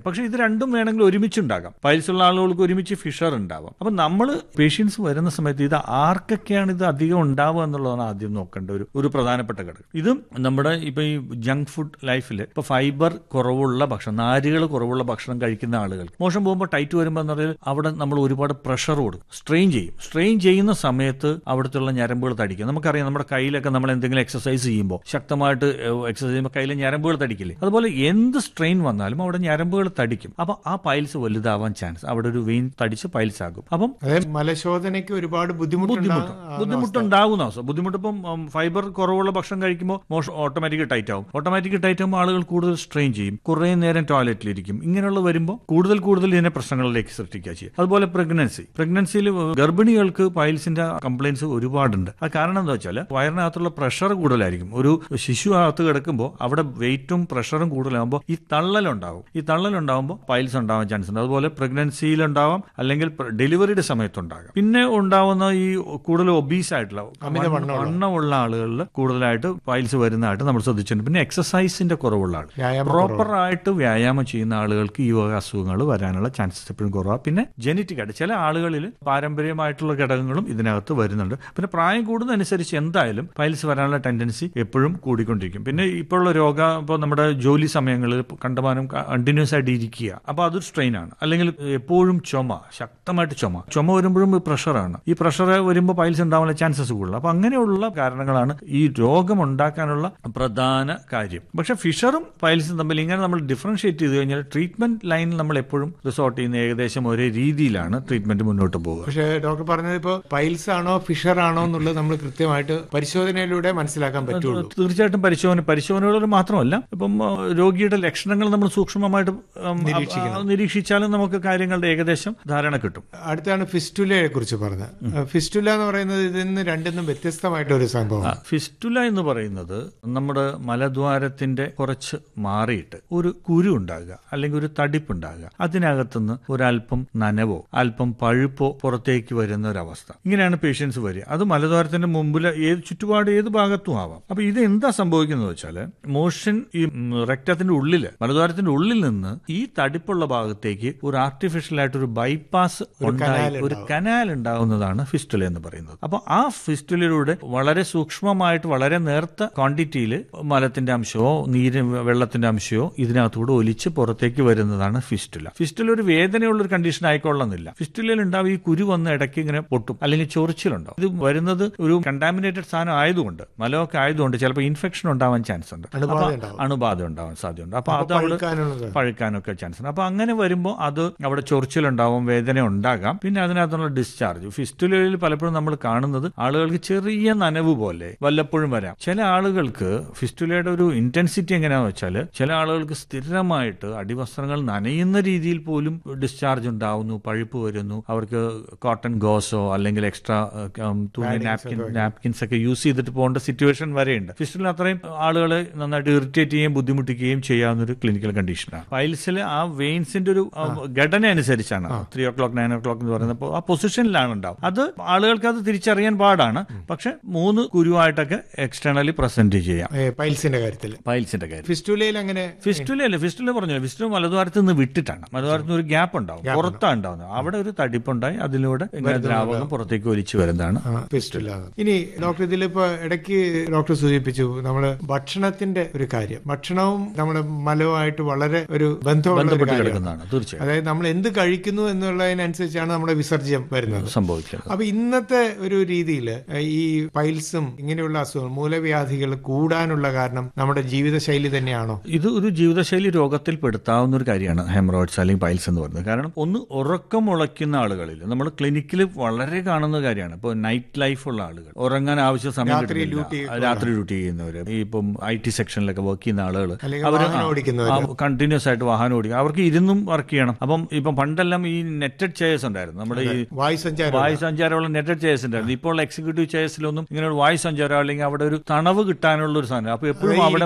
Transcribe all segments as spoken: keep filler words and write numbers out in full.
പക്ഷെ ഇത് രണ്ടും വേണമെങ്കിൽ ഒരുമിച്ചുണ്ടാകാം. പൈൽസ് ഉള്ള ആളുകൾക്ക് ഒരുമിച്ച് ഫിഷർ ഉണ്ടാവാം. അപ്പൊ നമ്മൾ പേഷ്യൻസ് വരുന്ന സമയത്ത് ഇത് ആർക്കൊക്കെയാണ് ഇത് അധികം ഉണ്ടാവുക എന്നുള്ളതാണ് ആദ്യം നോക്കേണ്ട ഒരു ഒരു പ്രധാനപ്പെട്ട ഘടകം. ഇതും നമ്മുടെ ഇപ്പൊ ഈ ജങ്ക് ഫുഡ് ലൈഫിൽ ഇപ്പൊ ഫൈബർ കുറവുള്ള ഭക്ഷണം, നാരുകൾ കുറവുള്ള ഭക്ഷണം കഴിക്കുന്ന ആളുകൾ മോശം പോകുമ്പോൾ ടൈറ്റ് വരുമ്പോൾ എന്ന് പറഞ്ഞാൽ അവിടെ നമ്മൾ ഒരുപാട് പ്രഷർ കൊടുക്കും, സ്ട്രെയിൻ ചെയ്യും. സ്ട്രെയിൻ ചെയ്യുന്ന സമയത്ത് അവിടുത്തെ ഞരമ്പുകൾ തടിക്കും. നമുക്കറിയാം നമ്മുടെ കയ്യിലൊക്കെ നമ്മൾ എന്തെങ്കിലും എക്സസൈസ് ചെയ്യുമ്പോൾ ശക്തമായിട്ട് എക്സസൈസ് ചെയ്യുമ്പോൾ കയ്യിലെ ഞരമ്പുകൾ തടിക്കില്ലേ, അതുപോലെ എന്ത് സ്ട്രെയിൻ വന്നാലും അവിടെ ഞരമ്പുകൾ തടിക്കും. അപ്പൊ ആ പൈൽസ് വലുതാവാൻ ചാൻസ്, അവിടെ ഒരു വെയിൻ തടിച്ച് പൈൽസ് ആകും. അപ്പം മലശോധനയ്ക്ക് ഒരുപാട് ബുദ്ധിമുട്ട് ബുദ്ധിമുട്ടുണ്ടാകുന്ന അവസ്ഥ. ബുദ്ധിമുട്ടിപ്പം ഫൈബർ കുറവുള്ള ഭക്ഷണം കഴിക്കുമ്പോൾ മോശം ഓട്ടോമാറ്റിക് ടൈറ്റ് ആവും. ഓട്ടോമാറ്റിക് ടൈറ്റ് ആകുമ്പോൾ ആളുകൾ കൂടുതൽ സ്ട്രെയിൻ ചെയ്യും, കുറേ നേരം ടോയ്ലറ്റിലിരിക്കും. ഇങ്ങനെയുള്ള വരുമ്പോൾ കൂടുതൽ കൂടുതൽ ഇതിനെ പ്രശ്നങ്ങളിലേക്ക് സൃഷ്ടിക്കുക ചെയ്യും. അതുപോലെ പ്രഗ്നൻസി പ്രഗ്നൻസിയിൽ ഗർഭിണികൾക്ക് പൈൽസിന്റെ കംപ്ലയിൻസ് ഒരുപാടുണ്ട്. അത് കാരണം എന്താ വെച്ചാൽ വയറിനകത്തുള്ള പ്രഷർ കൂടുതലായിരിക്കും. ഒരു ശിശു അകത്ത് കിടക്കുമ്പോൾ അവിടെ വെയിറ്റും പ്രഷറും കൂടുതലാകുമ്പോൾ ഈ തള്ളലുണ്ടാവും. ഈ തള്ളലുണ്ടാകുമ്പോൾ പൈൽസ് ഉണ്ടാവാൻ ചാൻസ് ഉണ്ട്. അതുപോലെ പ്രഗ്നൻസിയിൽ ഉണ്ടാവാം, അല്ലെങ്കിൽ ഡെലിവറിയുടെ സമയത്തുണ്ടാകാം. പിന്നെ ഉണ്ടാവുന്ന ഈ കൂടുതൽ ഒബീസ് ആയിട്ടുള്ള വണ്ണമുള്ള ആളുകളിൽ കൂടുതലായിട്ട് പൈൽസ് വരുന്നതായിട്ട് നമ്മൾ ശ്രദ്ധിച്ചിട്ടുണ്ട്. പിന്നെ എക്സസൈസിന്റെ കുറവുള്ള ആൾ, പ്രോപ്പർ ആയിട്ട് വ്യായാമം ചെയ്യുന്ന ആളുകൾക്ക് ഈ വക അസുഖങ്ങൾ വരാനുള്ള ചാൻസസ് എപ്പോഴും കുറവാണ്. പിന്നെ ജനറ്റിക് ആയിട്ട് ചില ആളുകളിൽ പാരമ്പര്യമായിട്ടുള്ള ഘടകങ്ങളും ഇതിനകത്ത് വരുന്നുണ്ട്. പിന്നെ പ്രായം കൂടുന്നതനുസരിച്ച് എന്തായാലും പൈൽസ് വരാനുള്ള ടെൻഡൻസി എപ്പോഴും കൂടിക്കൊണ്ടിരിക്കും. പിന്നെ ഇപ്പോഴുള്ള രോഗം ഇപ്പോൾ നമ്മുടെ ജോലി സമയങ്ങളിൽ കണ്ടമാനം കണ്ടിന്യൂസ് ആയിട്ട് ഇരിക്കുക, അപ്പൊ അതൊരു സ്ട്രെയിൻ ആണ്. അല്ലെങ്കിൽ എപ്പോഴും ചുമ, ശക്തമായിട്ട് ചുമ ചുമ വരുമ്പോഴും പ്രഷറാണ്. ഈ പ്രഷർ വരുമ്പോൾ പൈൽസ് ഉണ്ടാവാനുള്ള ചാൻസസ് കൂടുതൽ. അപ്പൊ അങ്ങനെയുള്ള കാരണങ്ങളാണ് ഈ രോഗം ഉണ്ടാക്കാനുള്ള പ്രധാന കാര്യം. പക്ഷെ ഫിഷറും പൈൽസും തമ്മിൽ ഇങ്ങനെ നമ്മൾ ഡിഫറൻഷിയേറ്റ് ചെയ്ത് കഴിഞ്ഞാൽ ട്രീറ്റ്മെന്റ് ലൈനിൽ നമ്മൾ എപ്പോഴും റിസോർട്ട് ചെയ്യുന്ന ഏകദേശം ഒരേ രീതിയിലാണ് ട്രീറ്റ്മെന്റ് മുന്നോട്ട് പോകുക. പക്ഷേ ഡോക്ടർ പറഞ്ഞത് ഇപ്പോൾ പൈൽസ് ആണോ ഫിഷർ ആണോ എന്നുള്ളത് നമ്മൾ കൃത്യമായിട്ട് പരിശോധനയിലൂടെ മനസ്സിലാക്കാൻ പറ്റുള്ളൂ. തീർച്ചയായിട്ടും പരിശോധന പരിശോധനകൾ മാത്രമല്ല, ഇപ്പം രോഗിയുടെ ലക്ഷണങ്ങൾ നമ്മൾ സൂക്ഷ്മമായിട്ട് നിരീക്ഷിച്ചാലും നമുക്ക് കാര്യങ്ങളുടെ ഏകദേശം ധാരണ കിട്ടും. അടുത്താണ് ഫിസ്റ്റുലയെ കുറിച്ച് പറഞ്ഞത്. ഫിസ്റ്റുല എന്ന് പറയുന്നത് ഇതിന് രണ്ടിനും വ്യത്യസ്തമായിട്ടൊരു സംഭവം. ഫിസ്റ്റുല എന്ന് പറയുന്നത് നമ്മുടെ മലദ്വാരത്തിന്റെ കുറച്ച് മാറിയിട്ട് ഒരു കുരു ഉണ്ടാകുക, അല്ലെങ്കിൽ ഒരു തടിപ്പുണ്ടാകുക, അതിനകത്തുനിന്ന് ഒരല്പം നനവോ അല്പം പഴുപ്പോ പുറത്തേക്ക് വരുന്ന ഒരവസ്ഥ. ഇങ്ങനെയാണ് പേഷ്യൻസ് വരിക. അത് മലദ്വാരത്തിന്റെ മുമ്പിൽ ഏത് ചുറ്റുപാട് ഏത് ഭാഗത്തും ആവാം. അപ്പൊ ഇത് എന്താ സംഭവിക്കുന്നത് വെച്ചാൽ മോഷൻ ഈ റെക്ടത്തിന്റെ ഉള്ളില്, മലദ്വാരത്തിന്റെ ഉള്ളിൽ നിന്ന് ഈ തടിപ്പുള്ള ഭാഗത്തേക്ക് ഒരു ആർട്ടിഫിഷ്യൽ ആയിട്ട് ഒരു ബൈപ്പാസ് ഉണ്ടായി ഒരു കനാൽ ഉണ്ടാകുന്നതാണ് ഫിസ്റ്റുല എന്ന് പറയുന്നത്. അപ്പൊ ആ ഫിസ്റ്റുലയിലൂടെ വളരെ സൂക്ഷ്മമായിട്ട് വളരെ നേർത്ത ക്വാണ്ടിറ്റിയിൽ മലത്തിന്റെ അംശമോ നീര് വെള്ളത്തിന്റെ അംശമോ ഇതിനകത്തൂടെ ഒലിച്ച് പുറത്തേക്ക് വരുന്നതാണ് ഫിസ്റ്റുല. ഫിസ്റ്റുല ഒരു വേദനയുള്ള ഒരു കണ്ടീഷൻ ആയിക്കൊള്ളുന്നില്ല. ഫിസ്റ്റുലയിൽ ഉണ്ടാവും ഈ കുരു വന്ന് ഇടയ്ക്ക് ഇങ്ങനെ പൊട്ടും, അല്ലെങ്കിൽ ചൊറിച്ചിലുണ്ടാവും. ഇത് വരുന്നത് ഒരു കണ്ടാമിനേറ്റഡ് സാധനം ആയതുകൊണ്ട്, മലമൊക്കെ ആയതുകൊണ്ട് ചിലപ്പോൾ ഇൻഫെക്ഷൻ ഉണ്ടാവാൻ ചാൻസ് ഉണ്ട്, അണുബാധ ഉണ്ടാവാൻ സാധ്യതയുണ്ട്. അപ്പൊ അത് അവിടെ പഴുക്കാനൊക്കെ ചാൻസ് ഉണ്ട്. അപ്പൊ അങ്ങനെ വരുമ്പോൾ അത് അവിടെ ചൊറിച്ചിലുണ്ടാവും, വേദന ഉണ്ടാകാം. പിന്നെ അതിനകത്തുള്ള ഡിസ്ചാർജ് ഫിസ്റ്റുലയിൽ പലപ്പോഴും നമ്മൾ കാണുന്നത് ആളുകൾക്ക് ചെറിയ നനവ് പോലെ വല്ലപ്പോഴും വരാം. ചില ആളുകൾക്ക് ഫിസ്റ്റുലയുടെ ഒരു ഇന്റൻസിറ്റി എങ്ങനെയാണെന്ന് വെച്ചാൽ ചില ആളുകൾക്ക് സ്ഥിരമായിട്ട് അടിവസ്ത്രങ്ങൾ നനയുന്ന രീതിയിൽ പോലും ഡിസ്ചാർജ് ഉണ്ടാവുന്നു, പഴുപ്പ് വരുന്നു. അവർക്ക് കോട്ടൺ ഗോസോ അല്ലെങ്കിൽ എക്സ്ട്രാ തുണി നാപ്കിൻ നാപ്കിൻസ് ഒക്കെ യൂസ് ചെയ്തിട്ട് പോകേണ്ട സിറ്റുവേഷൻ വരെയുണ്ട്. ഫിസ്റ്റുല അത്രയും ആളുകളെ നന്നായിട്ട് ഇറിറ്റേറ്റ് ചെയ്യുകയും ബുദ്ധിമുട്ടിക്കുകയും ചെയ്യാവുന്ന ഒരു ക്ലിനിക്കൽ കണ്ടീഷനാണ്. പൈൽസിൽ ആ വെയിൻസിന്റെ ഒരു ഘടന അനുസരിച്ചാണ് ത്രീ ഓ ക്ലോക്ക് നയൻ ഓ ക്ലോക്ക് എന്ന് പറയുന്നത് ആ പൊസിഷനിലാണ് ഉണ്ടാവും. അത് ആളുകൾക്ക് അത് തിരിച്ചറിയാൻ പാടാണ്. പക്ഷെ മൂന്ന് കുരുവായിട്ടൊക്കെ എക്സ്റ്റേണലി പ്രസന്റ് ചെയ്യാം പൈൽസിന്റെ കാര്യത്തിൽ. പൈൽസിന്റെ കാര്യം ഫിസ്റ്റുലയിൽ അങ്ങനെ ഫിസ്റ്റുലല്ല. ഫിസ്റ്റുല പറഞ്ഞു ഫിസ്റ്റുല മലദ്വാരത്ത് നിന്ന് വിട്ടിട്ടാണ്, മലദ്വാരത്ത് ഒരു ഗ്യാപ്പ് ഉണ്ടാവും, പുറത്താണ് ഉണ്ടാവുന്നത്. അവിടെ ഒരു തടിപ്പുണ്ടായി അതിലൂടെ ദ്രാവകം പുറത്തേക്ക് ഒലിച്ചു വരുന്നതാണ് ഫിസ്റ്റുല. ഇനി ഡോക്ടർ ഇതിലിപ്പോ ഇടയ്ക്ക് ഡോക്ടർ സൂചിപ്പിച്ചു നമ്മള് ഭക്ഷണത്തിന്റെ ഒരു കാര്യം. ഭക്ഷണവും നമ്മുടെ മലവുമായിട്ട് വളരെ ഒരു ബന്ധപ്പെട്ട് കിടക്കുന്നതാണ്. തീർച്ചയായും അതായത് നമ്മൾ എന്ത് കഴിക്കുന്നു എന്നുള്ളതിനനുസരിച്ചാണ് നമ്മുടെ വിസർജ്യം വരുന്നത്, സംഭവിക്കുന്നത്. അപ്പൊ ഇന്നത്തെ ഒരു രീതിയിൽ ഈ പൈൽസും ഇങ്ങനെയുള്ള അസുഖങ്ങൾ മൂലവ്യാധികൾ കൂടാനുള്ള കാരണം നമ്മുടെ ജീവിതശൈലി തന്നെയാണോ? ഇത് ഒരു ജീവിതശൈലി രോഗത്തിൽ പെടുത്താവുന്ന ഒരു കാര്യമാണ് ഹെമറോയിഡ്സ് അല്ലെങ്കിൽ പൈൽസ് എന്ന് പറയുന്നത്. കാരണം ഒന്ന് ഉറക്കം ഉളയ്ക്കുന്ന ആളുകളിൽ നമ്മൾ ക്ലിനിക്കിൽ വളരെ കാണുന്ന കാര്യമാണ്. ഇപ്പോൾ നൈറ്റ് ലൈഫ് ഉള്ള ആളുകൾ, ഉറങ്ങാൻ ആവശ്യ സമയം രാത്രി ഡ്യൂട്ടി ചെയ്യുന്നവര്, ഇപ്പം ഐ ടി സെക്ഷനിലൊക്കെ വർക്ക് ചെയ്യുന്ന ആളുകൾ, അവർ കണ്ടിന്യൂസ് ആയിട്ട് വാഹനം ഓടിക്കുക, അവർക്ക് ഇരുന്നും വർക്ക് ചെയ്യണം. അപ്പം ഇപ്പം പണ്ടെല്ലാം ഈ നെറ്റഡ് ചെയർസ് ഉണ്ടായിരുന്നു, നമ്മുടെ ഈ വായു സഞ്ചാരമുള്ള നെറ്റഡ് ചെയർസ് ഉണ്ടായിരുന്നു. ഇപ്പോൾ എക്സിക്യൂട്ടീവ് ചെയർസിലൊന്നും ഇങ്ങനെ വായു സഞ്ചാരം അല്ലെങ്കിൽ അവിടെ ഒരു തണവ് കിട്ടാനുള്ള ഒരു സാധനം. അപ്പൊ എപ്പോഴും അവിടെ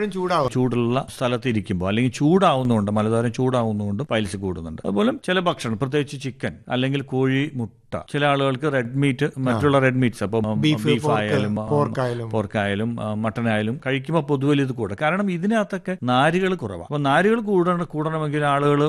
ചൂടുള്ള സ്ഥലത്ത് ഇരിക്കുമ്പോൾ അല്ലെങ്കിൽ ചൂടാവുന്നതുകൊണ്ട്, മലദ്വാരം ചൂടാവുന്നതുകൊണ്ട് പൈൽസ് കൂടുന്നുണ്ട്. അതുപോലെ ചില ഭക്ഷണം, പ്രത്യേകിച്ച് ചിക്കൻ അല്ലെങ്കിൽ കോഴി, മുട്ട, ചില ആളുകൾക്ക് റെഡ് മീറ്റ്, മറ്റുള്ള റെഡ് മീറ്റ്സ്, അപ്പോൾ ബീഫ് ആയാലും പോർക്കായാലും മട്ടൺ ആയാലും കഴിക്കുമ്പോൾ പൊതുവെ ഇത് കൂടും. കാരണം ഇതിനകത്തൊക്കെ നാരുകൾ കുറവാണ്. അപ്പൊ നാരുകൾ കൂടണം കൂടണമെങ്കിൽ ആളുകൾ